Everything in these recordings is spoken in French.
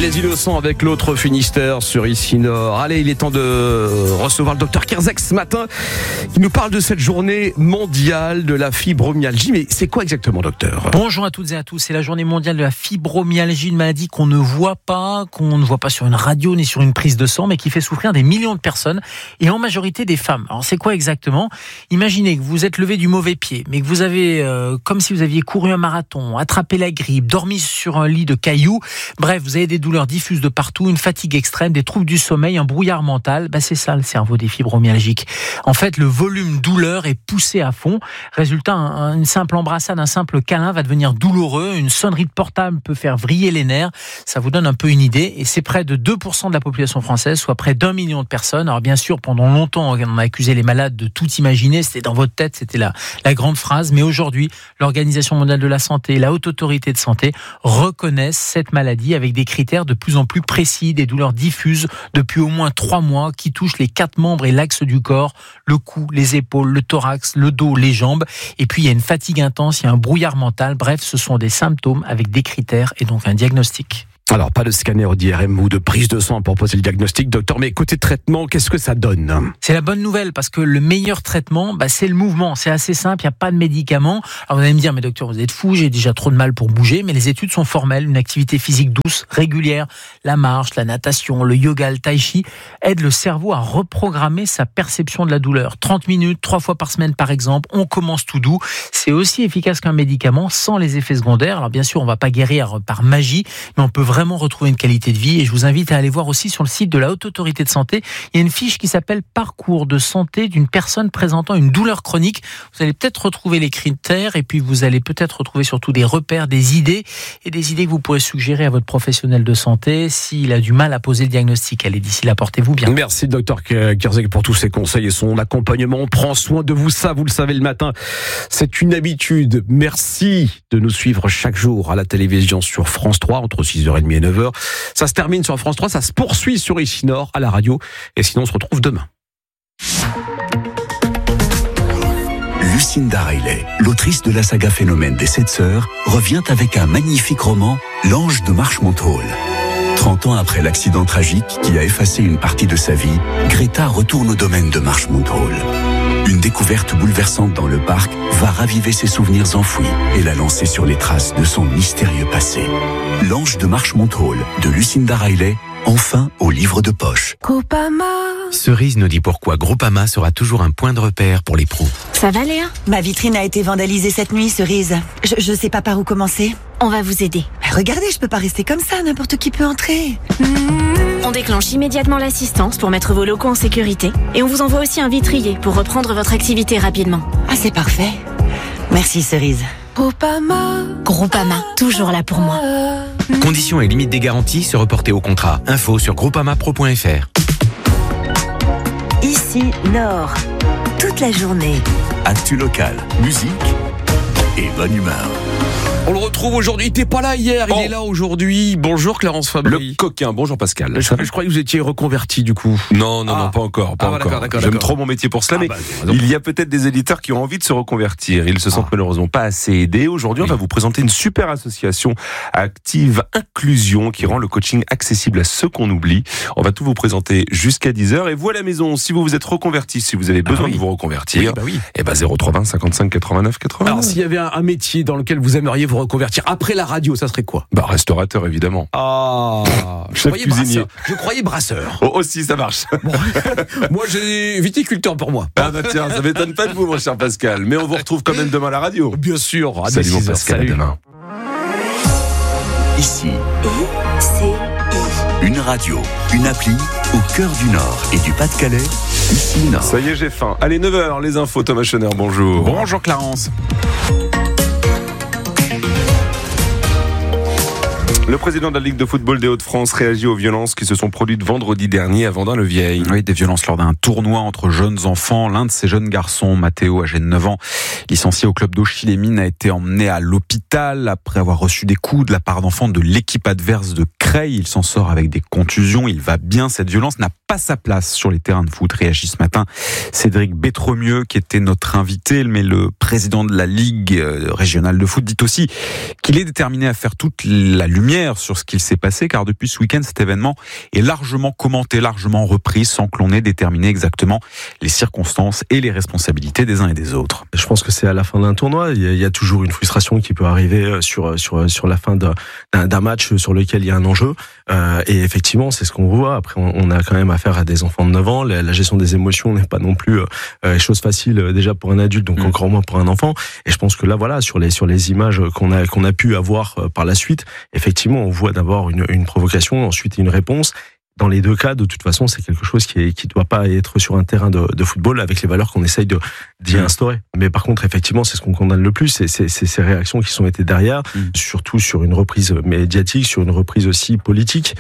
Les innocents avec l'autre Finistère sur Ici Nord. Allez, il est temps de recevoir le docteur Kierzek ce matin qui nous parle de cette journée mondiale de la fibromyalgie. Mais c'est quoi exactement, docteur ? Bonjour à toutes et à tous. C'est la journée mondiale de la fibromyalgie, une maladie qu'on ne voit pas sur une radio ni sur une prise de sang, mais qui fait souffrir des millions de personnes et en majorité des femmes. Alors c'est quoi exactement ? Imaginez que vous êtes levé du mauvais pied, mais que vous avez, comme si vous aviez couru un marathon, attrapé la grippe, dormi sur un lit de cailloux. Bref, vous avez des douleurs diffuses de partout, une fatigue extrême, des troubles du sommeil, un brouillard mental. C'est ça le cerveau des fibromyalgiques. En fait, le volume douleur est poussé à fond. Résultat, une simple embrassade, un simple câlin va devenir douloureux. Une sonnerie de portable peut faire vriller les nerfs. Ça vous donne un peu une idée. Et c'est près de 2% de la population française, soit près d'1 million de personnes. Alors bien sûr, pendant longtemps, on a accusé les malades de tout imaginer. C'était dans votre tête, c'était la grande phrase. Mais aujourd'hui, l'Organisation mondiale de la santé et la Haute Autorité de santé reconnaissent cette maladie avec des critères de plus en plus précis, des douleurs diffuses depuis au moins 3 mois qui touchent les 4 membres et l'axe du corps, le cou, les épaules, le thorax, le dos, les jambes. Et puis il y a une fatigue intense, il y a un brouillard mental. Bref, ce sont des symptômes avec des critères et donc un diagnostic. Alors, pas de scanner d'IRM ou de prise de sang pour poser le diagnostic, docteur, mais côté traitement, qu'est-ce que ça donne ? C'est la bonne nouvelle, parce que le meilleur traitement, c'est le mouvement. C'est assez simple, il n'y a pas de médicaments. Alors vous allez me dire, mais docteur, vous êtes fou, j'ai déjà trop de mal pour bouger, mais les études sont formelles. Une activité physique douce, régulière, la marche, la natation, le yoga, le tai chi, aident le cerveau à reprogrammer sa perception de la douleur. 30 minutes, 3 fois par semaine par exemple, on commence tout doux. C'est aussi efficace qu'un médicament, sans les effets secondaires. Alors bien sûr, on ne va pas guérir par magie, mais on peut vraiment retrouver une qualité de vie. Et je vous invite à aller voir aussi sur le site de la Haute Autorité de Santé. Il y a une fiche qui s'appelle Parcours de santé d'une personne présentant une douleur chronique. Vous allez peut-être retrouver les critères et puis vous allez peut-être retrouver surtout des repères, des idées que vous pourrez suggérer à votre professionnel de santé s'il a du mal à poser le diagnostic. Allez, d'ici là, portez-vous bien. Merci, docteur Kierzek, pour tous ces conseils et son accompagnement. On prend soin de vous, ça, vous le savez le matin. C'est une habitude. Merci de nous suivre chaque jour à la télévision sur France 3 entre 6h30 et 9h. Ça se termine sur France 3, ça se poursuit sur Ici Nord à la radio. Et sinon, on se retrouve demain. Lucinda Riley, l'autrice de la saga Phénomène des 7 sœurs, revient avec un magnifique roman, L'Ange de Marchmont Hall. 30 ans après l'accident tragique qui a effacé une partie de sa vie, Greta retourne au domaine de Marchmont Hall. Une découverte bouleversante dans le parc va raviver ses souvenirs enfouis et la lancer sur les traces de son mystérieux passé. L'Ange de Marchmont Hall de Lucinda Riley, enfin au livre de poche. Groupama. Cerise nous dit pourquoi Groupama sera toujours un point de repère pour les pros. Ça va, Léa ? Ma vitrine a été vandalisée cette nuit, Cerise. Je sais pas par où commencer. On va vous aider. Regardez, je peux pas rester comme ça, n'importe qui peut entrer. On décllenche immédiatement l'assistance pour mettre vos locaux en sécurité. Et on vous envoie aussi un vitrier pour reprendre votre activité rapidement. Ah, c'est parfait. Merci, Cerise. Groupama, toujours là pour moi. Conditions et limites des garanties se reporter au contrat. Info sur groupamapro.fr. Ici Nord, toute la journée. Actu local, musique et bonne humeur. On le retrouve aujourd'hui. T'es pas là hier, il est là aujourd'hui. Bonjour Clarence Fabry. Le coquin, bonjour Pascal. Je croyais que vous étiez reconverti du coup. Non, pas encore. D'accord. J'aime trop mon métier pour cela, mais il y a peut-être des éditeurs qui ont envie de se reconvertir. Ils se sentent malheureusement pas assez aidés. Aujourd'hui, on va vous présenter une super association Active Inclusion qui rend le coaching accessible à ceux qu'on oublie. On va tout vous présenter jusqu'à 10h. Et vous à la maison, si vous vous êtes reconverti, si vous avez besoin de vous reconvertir, 0320 55 89 80. Alors s'il y avait un métier dans lequel vous aimeriez vous reconvertir après la radio, ça serait quoi ? Restaurateur évidemment. Chef cuisinier. Je croyais brasseur. Aussi ça marche. Bon, moi j'ai viticulteur pour moi. Tiens, ça m'étonne pas de vous mon cher Pascal, mais on vous retrouve quand même demain à la radio. Bien sûr. Salut mon Pascal, à demain. Ici, une radio, une appli au cœur du Nord et du Pas-de-Calais. Ici Nord. Ça y est, j'ai faim. Allez, 9h, les infos, Thomas Schoner, bonjour. Bonjour Clarence. Le président de la Ligue de football des Hauts-de-France réagit aux violences qui se sont produites vendredi dernier à Vendin-le-Vieil. Oui, des violences lors d'un tournoi entre jeunes enfants. L'un de ces jeunes garçons, Mathéo, âgé de 9 ans, licencié au club d'Auchy-les-Mines, a été emmené à l'hôpital après avoir reçu des coups de la part d'enfants de l'équipe adverse de Cré. Creil. Il s'en sort avec des contusions. Il va bien. Cette violence n'a pas sa place sur les terrains de foot. Réagit ce matin Cédric Bétremieux, qui était notre invité, mais le président de la Ligue régionale de foot dit aussi qu'il est déterminé à faire toute la lumière sur ce qu'il s'est passé, car depuis ce week-end, cet événement est largement commenté, largement repris, sans que l'on ait déterminé exactement les circonstances et les responsabilités des uns et des autres. Je pense que c'est à la fin d'un tournoi. Il y a toujours une frustration qui peut arriver sur la fin d'un match sur lequel il y a un enjeu. Et effectivement, c'est ce qu'on voit. Après, on a quand même affaire à des enfants de 9 ans. La gestion des émotions n'est pas non plus chose facile déjà pour un adulte, donc encore moins pour un enfant. Et je pense que là, voilà, sur les images qu'on a pu avoir par la suite, effectivement, on voit d'abord une provocation, ensuite une réponse. Dans les deux cas, de toute façon, c'est quelque chose qui doit pas être sur un terrain de football avec les valeurs qu'on essaye d'y instaurer. Mais par contre, effectivement, c'est ce qu'on condamne le plus, c'est ces réactions qui sont été derrière, surtout sur une reprise médiatique, sur une reprise aussi politique.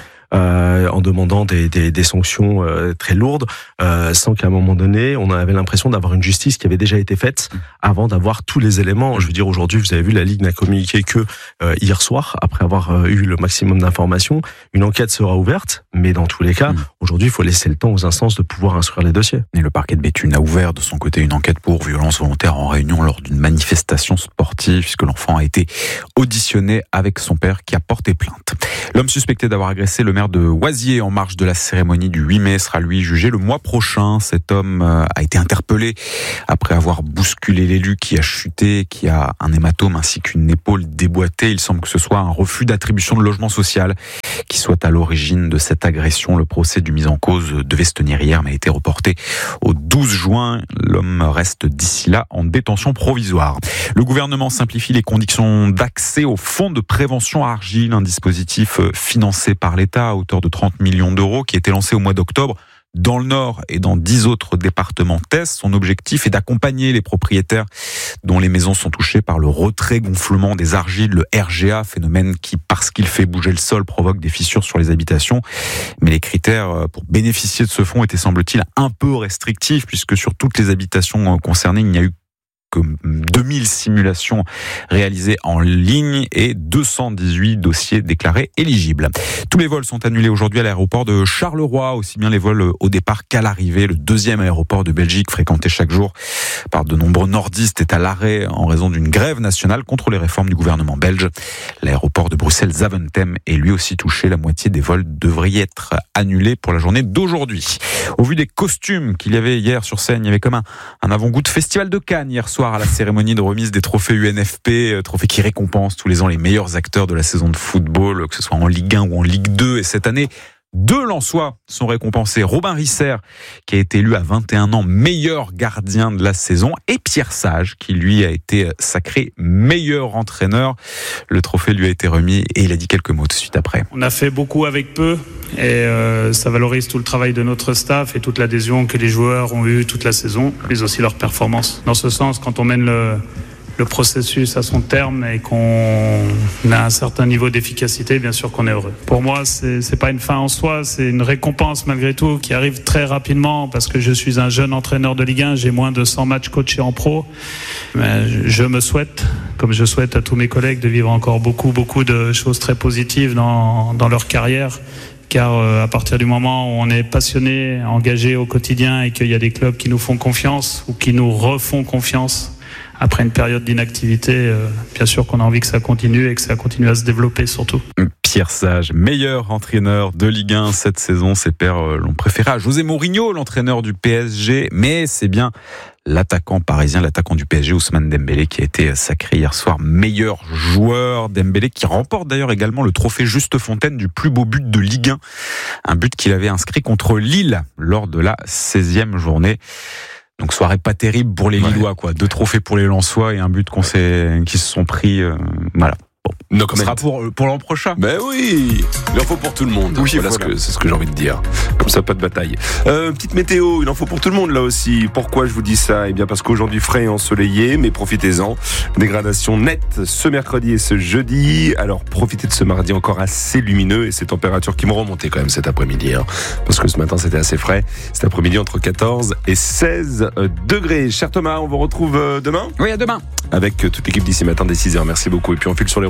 En demandant des sanctions très lourdes, sans qu'à un moment donné, on avait l'impression d'avoir une justice qui avait déjà été faite avant d'avoir tous les éléments. Je veux dire, aujourd'hui, vous avez vu, la Ligue n'a communiqué que hier soir, après avoir eu le maximum d'informations. Une enquête sera ouverte, mais dans tous les cas, aujourd'hui, il faut laisser le temps aux instances de pouvoir instruire les dossiers. Et le parquet de Béthune a ouvert de son côté une enquête pour violence volontaire en réunion lors d'une manifestation sportive, puisque l'enfant a été auditionné avec son père qui a porté plainte. L'homme suspecté d'avoir agressé le maire de Oisier en marge de la cérémonie du 8 mai sera lui jugé le mois prochain. Cet homme a été interpellé après avoir bousculé l'élu qui a chuté, qui a un hématome ainsi qu'une épaule déboîtée. Il semble que ce soit un refus d'attribution de logement social qui soit à l'origine de cette agression. Le procès du mis en cause devait se tenir hier mais a été reporté au 12 juin. L'homme reste d'ici là en détention provisoire. Le gouvernement simplifie les conditions d'accès au fonds de prévention argile, un dispositif financé par l'État à hauteur de 30 millions d'euros qui a été lancé au mois d'octobre dans le Nord et dans 10 autres départements test. Son objectif est d'accompagner les propriétaires dont les maisons sont touchées par le retrait-gonflement des argiles, le RGA, phénomène qui, parce qu'il fait bouger le sol, provoque des fissures sur les habitations. Mais les critères pour bénéficier de ce fonds étaient, semble-t-il, un peu restrictifs, puisque sur toutes les habitations concernées, il n'y a eu que 2000 simulations réalisées en ligne et 218 dossiers déclarés éligibles. Tous les vols sont annulés aujourd'hui à l'aéroport de Charleroi, aussi bien les vols au départ qu'à l'arrivée. Le deuxième aéroport de Belgique, fréquenté chaque jour par de nombreux nordistes, est à l'arrêt en raison d'une grève nationale contre les réformes du gouvernement belge. L'aéroport de Bruxelles-Zaventem est lui aussi touché. La moitié des vols devraient être annulés pour la journée d'aujourd'hui. Au vu des costumes qu'il y avait hier sur scène, il y avait comme un avant-goût de Festival de Cannes hier soir à la cérémonie de remise des trophées UNFP, trophées qui récompensent tous les ans les meilleurs acteurs de la saison de football, que ce soit en Ligue 1 ou en Ligue 2. Et cette année, 2 Lensois sont récompensés. Robin Risser, qui a été élu à 21 ans meilleur gardien de la saison, et Pierre Sage, qui lui a été sacré meilleur entraîneur. Le trophée lui a été remis et il a dit quelques mots tout de suite après. On a fait beaucoup avec peu et ça valorise tout le travail de notre staff et toute l'adhésion que les joueurs ont eue toute la saison, mais aussi leur performance. Dans ce sens, quand on mène le processus à son terme et qu'on a un certain niveau d'efficacité, bien sûr qu'on est heureux. Pour moi, c'est pas une fin en soi, c'est une récompense malgré tout qui arrive très rapidement parce que je suis un jeune entraîneur de Ligue 1, j'ai moins de 100 matchs coachés en pro. Mais je me souhaite, comme je souhaite à tous mes collègues, de vivre encore beaucoup de choses très positives dans leur carrière. Car à partir du moment où on est passionné, engagé au quotidien et qu'il y a des clubs qui nous font confiance ou qui nous refont confiance après une période d'inactivité, bien sûr qu'on a envie que ça continue et que ça continue à se développer surtout. Pierre Sage, meilleur entraîneur de Ligue 1 cette saison. Ses pairs l'ont préféré à José Mourinho, l'entraîneur du PSG, mais c'est bien l'attaquant parisien, l'attaquant du PSG, Ousmane Dembélé, qui a été sacré hier soir meilleur joueur. Dembélé qui remporte d'ailleurs également le trophée Juste Fontaine du plus beau but de Ligue 1. Un but qu'il avait inscrit contre Lille lors de la 16e journée. Donc soirée pas terrible pour les Lillois, quoi. 2 trophées pour les Lensois et un but qui se sont pris, voilà. Bon, ce sera pour l'an prochain. Ben oui, il en faut pour tout le monde. Oui, voilà. C'est ce que j'ai envie de dire. Comme ça, pas de bataille. Petite météo, il en faut pour tout le monde là aussi. Pourquoi je vous dis ça ? Eh bien parce qu'aujourd'hui frais et ensoleillé, mais profitez-en. Dégradation nette ce mercredi et ce jeudi. Alors profitez de ce mardi encore assez lumineux et ces températures qui vont remonter quand même cet après-midi. Parce que ce matin c'était assez frais. Cet après-midi entre 14 et 16 degrés. Cher Thomas, on vous retrouve demain ? Oui, à demain. Avec toute l'équipe d'ici matin dès 6h. Merci beaucoup. Et puis on file sur les routes.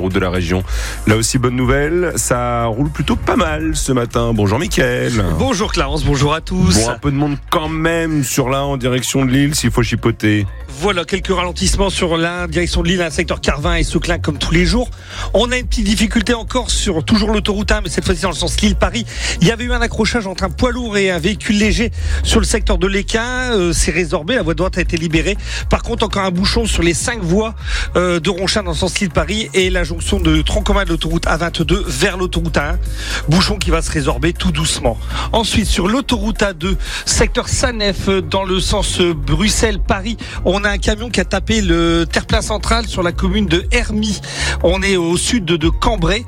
routes de la région. Là aussi, bonne nouvelle, ça roule plutôt pas mal ce matin. Bonjour Mickaël. Bonjour Clarence, bonjour à tous. Bon, un peu de monde quand même sur l'Ain en direction de Lille, s'il faut chipoter. Voilà, quelques ralentissements sur l'Ain, direction de Lille, un secteur Carvin et Seclin comme tous les jours. On a une petite difficulté encore sur toujours l'autoroute 1, mais cette fois-ci dans le sens Lille-Paris. Il y avait eu un accrochage entre un poids lourd et un véhicule léger sur le secteur de l'Équin. C'est résorbé, la voie droite a été libérée. Par contre, encore un bouchon sur les 5 voies de Ronchin dans le sens Lille-Paris et la jonction de tronc commun de l'autoroute A22 vers l'autoroute A1. Bouchon qui va se résorber tout doucement. Ensuite, sur l'autoroute A2, secteur Sanef dans le sens Bruxelles-Paris, on a un camion qui a tapé le terre-plein central sur la commune de Hermy. On est au sud de Cambrai.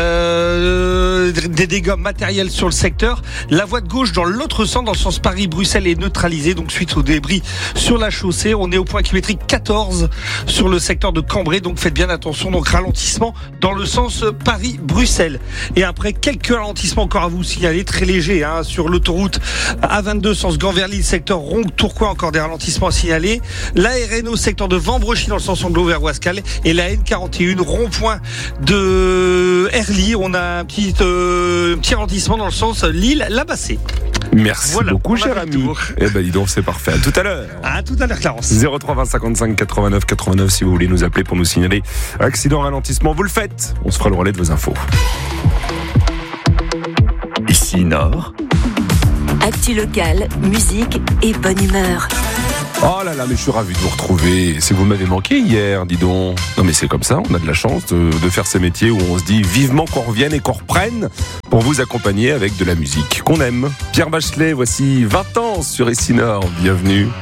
Des dégâts matériels sur le secteur. La voie de gauche dans l'autre sens, dans le sens Paris-Bruxelles, est neutralisée. Donc suite aux débris sur la chaussée, on est au point kilométrique 14 sur le secteur de Cambrai. Donc faites bien attention. Donc ralentissement dans le sens Paris-Bruxelles. Et après, quelques ralentissements encore à vous signaler, très légers sur l'autoroute A22 sens Gand-vers-Lille, secteur Ronc-Tourcoing, encore des ralentissements à signaler. La RN secteur de Vambrechy dans le sens Anglo vers Ouascal et la N41 rond-point de Herly. On a un petit ralentissement dans le sens Lille-Labassé. Merci beaucoup, cher ami. Eh ben, dis donc, c'est parfait. À tout à l'heure. À tout à l'heure, Clarence. 03 20 55 89 89, si vous voulez nous appeler pour nous signaler accident, ralentissement, vous le faites. On se fera le relais de vos infos. Ici Nord. Actu locale, musique et bonne humeur. Oh là là, mais je suis ravi de vous retrouver. C'est que vous m'avez manqué hier, dis donc. Non mais c'est comme ça, on a de la chance de faire ces métiers où on se dit vivement qu'on revienne et qu'on reprenne pour vous accompagner avec de la musique qu'on aime. Pierre Bachelet, voici 20 ans sur Ici Nord. Bienvenue.